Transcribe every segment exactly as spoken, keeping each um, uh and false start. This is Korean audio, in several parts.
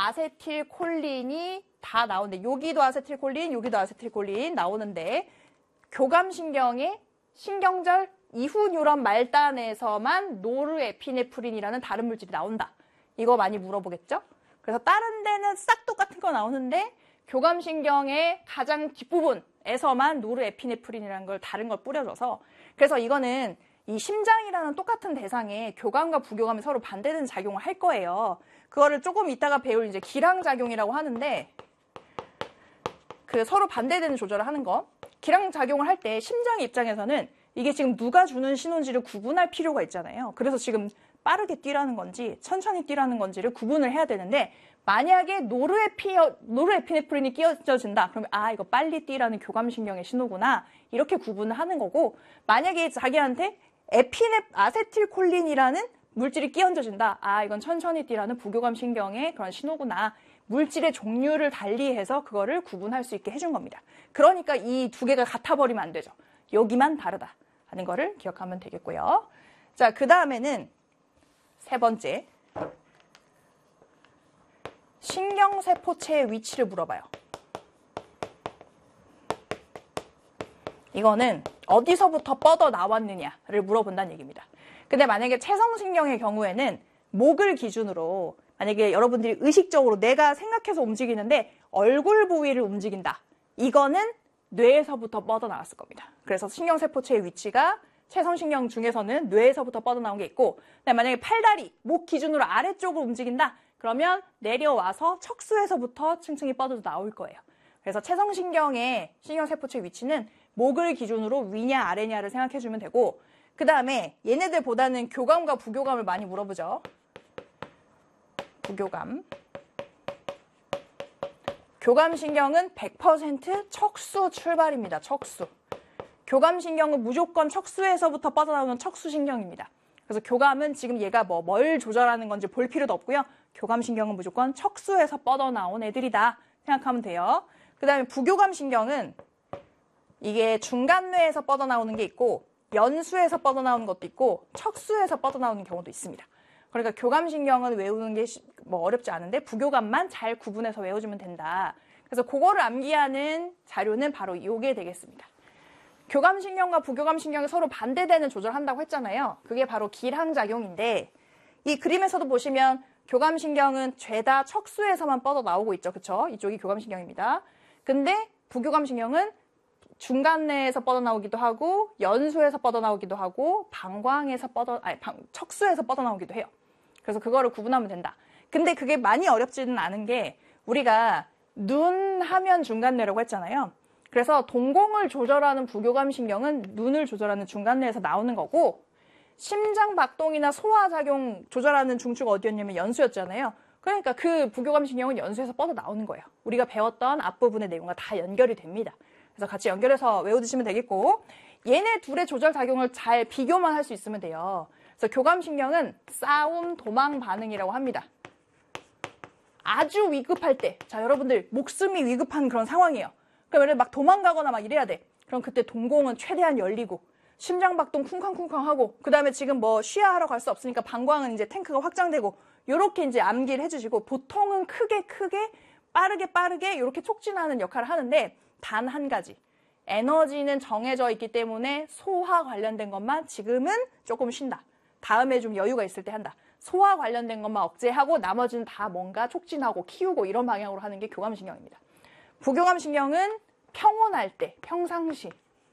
아세틸콜린이 다 나오는데 여기도 아세틸콜린, 여기도 아세틸콜린 나오는데 교감신경의 신경절 이후 뉴런 말단에서만 노르에피네프린이라는 다른 물질이 나온다. 이거 많이 물어보겠죠? 그래서 다른 데는 싹 똑같은 거 나오는데 교감신경의 가장 뒷부분에서만 노르에피네프린이라는 걸 다른 걸 뿌려줘서 그래서 이거는 이 심장이라는 똑같은 대상에 교감과 부교감이 서로 반대되는 작용을 할 거예요. 그거를 조금 이따가 배울 이제 기량작용이라고 하는데 그 서로 반대되는 조절을 하는 거. 기량작용을 할 때 심장 입장에서는 이게 지금 누가 주는 신호인지를 구분할 필요가 있잖아요. 그래서 지금 빠르게 뛰라는 건지 천천히 뛰라는 건지를 구분을 해야 되는데 만약에 노르에피, 노르에피네프린이 끼워진다. 그러면 아 이거 빨리 뛰라는 교감신경의 신호구나. 이렇게 구분을 하는 거고 만약에 자기한테 에피네, 아세틸콜린이라는 물질이 끼얹어진다. 아 이건 천천히 뛰라는 부교감신경의 그런 신호구나. 물질의 종류를 달리해서 그거를 구분할 수 있게 해준 겁니다. 그러니까 이 두 개가 같아버리면 안 되죠. 여기만 다르다 하는 거를 기억하면 되겠고요. 자, 그 다음에는 세 번째. 신경세포체의 위치를 물어봐요. 이거는 어디서부터 뻗어 나왔느냐를 물어본다는 얘기입니다. 근데 만약에 체성신경의 경우에는 목을 기준으로 만약에 여러분들이 의식적으로 내가 생각해서 움직이는데 얼굴 부위를 움직인다. 이거는 뇌에서부터 뻗어나왔을 겁니다. 그래서 신경세포체의 위치가 체성신경 중에서는 뇌에서부터 뻗어나온 게 있고 만약에 팔다리, 목 기준으로 아래쪽으로 움직인다. 그러면 내려와서 척수에서부터 층층이 뻗어서 나올 거예요. 그래서 체성신경의 신경세포체 위치는 목을 기준으로 위냐 아래냐를 생각해주면 되고 그 다음에 얘네들보다는 교감과 부교감을 많이 물어보죠. 부교감. 교감신경은 백 퍼센트 척수 출발입니다. 척수. 교감신경은 무조건 척수에서부터 뻗어나오는 척수신경입니다. 그래서 교감은 지금 얘가 뭐 뭘 조절하는 건지 볼 필요도 없고요. 교감신경은 무조건 척수에서 뻗어나온 애들이다 생각하면 돼요. 그 다음에 부교감신경은 이게 중간뇌에서 뻗어나오는 게 있고 연수에서 뻗어나오는 것도 있고 척수에서 뻗어나오는 경우도 있습니다. 그러니까 교감신경은 외우는 게 뭐 어렵지 않은데 부교감만 잘 구분해서 외워주면 된다. 그래서 그거를 암기하는 자료는 바로 이게 되겠습니다. 교감신경과 부교감신경이 서로 반대되는 조절을 한다고 했잖아요. 그게 바로 기량작용인데 이 그림에서도 보시면 교감신경은 죄다 척수에서만 뻗어나오고 있죠. 그쵸? 이쪽이 교감신경입니다. 근데 부교감신경은 중간뇌에서 뻗어나오기도 하고 연수에서 뻗어나오기도 하고 방광에서 뻗어 아니 방, 척수에서 뻗어나오기도 해요. 그래서 그거를 구분하면 된다. 근데 그게 많이 어렵지는 않은 게 우리가 눈 하면 중간뇌라고 했잖아요. 그래서 동공을 조절하는 부교감신경은 눈을 조절하는 중간뇌에서 나오는 거고 심장박동이나 소화작용 조절하는 중추가 어디였냐면 연수였잖아요. 그러니까 그 부교감신경은 연수에서 뻗어나오는 거예요. 우리가 배웠던 앞부분의 내용과 다 연결이 됩니다. 그래서 같이 연결해서 외워두시면 되겠고 얘네 둘의 조절작용을 잘 비교만 할 수 있으면 돼요. 그래서 교감신경은 싸움, 도망 반응이라고 합니다. 아주 위급할 때, 자 여러분들 목숨이 위급한 그런 상황이에요. 그러면 막 도망가거나 막 이래야 돼. 그럼 그때 동공은 최대한 열리고 심장박동 쿵쾅쿵쾅하고 그 다음에 지금 뭐 쉬야하러 갈 수 없으니까 방광은 이제 탱크가 확장되고 요렇게 이제 암기를 해주시고 보통은 크게 크게 빠르게 빠르게 이렇게 촉진하는 역할을 하는데 단 한 가지. 에너지는 정해져 있기 때문에 소화 관련된 것만 지금은 조금 쉰다. 다음에 좀 여유가 있을 때 한다. 소화 관련된 것만 억제하고 나머지는 다 뭔가 촉진하고 키우고 이런 방향으로 하는 게 교감신경입니다. 부교감신경은 평온할 때, 평상시.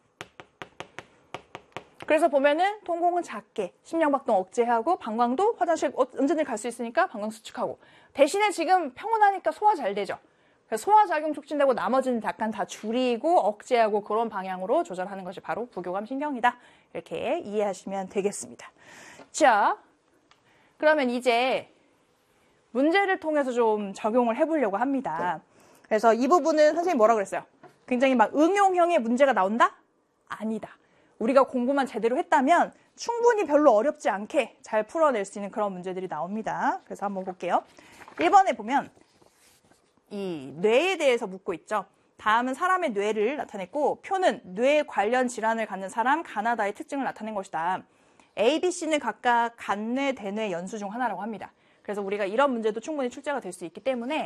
그래서 보면은 동공은 작게, 심장박동 억제하고 방광도 화장실 언제든 갈 수 있으니까 방광 수축하고 대신에 지금 평온하니까 소화 잘 되죠. 그래서 소화작용 촉진되고 나머지는 약간 다 줄이고 억제하고 그런 방향으로 조절하는 것이 바로 부교감신경이다. 이렇게 이해하시면 되겠습니다. 자, 그러면 이제 문제를 통해서 좀 적용을 해보려고 합니다. 그래서 이 부분은 선생님이 뭐라 그랬어요? 굉장히 막 응용형의 문제가 나온다? 아니다. 우리가 공부만 제대로 했다면 충분히 별로 어렵지 않게 잘 풀어낼 수 있는 그런 문제들이 나옵니다. 그래서 한번 볼게요. 일 번에 보면 이 뇌에 대해서 묻고 있죠. 다음은 사람의 뇌를 나타냈고 표는 뇌 관련 질환을 갖는 사람 가나다의 특징을 나타낸 것이다. A, B, C는 각각 간뇌, 대뇌 연수 중 하나라고 합니다. 그래서 우리가 이런 문제도 충분히 출제가 될 수 있기 때문에